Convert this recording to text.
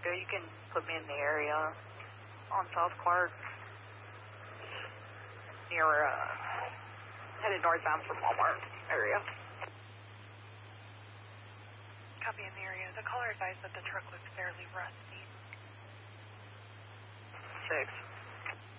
You can put me in the area on South Clark, near, headed northbound from Walmart area. Copy in the area. The caller advised that the truck looks fairly rusty. 6.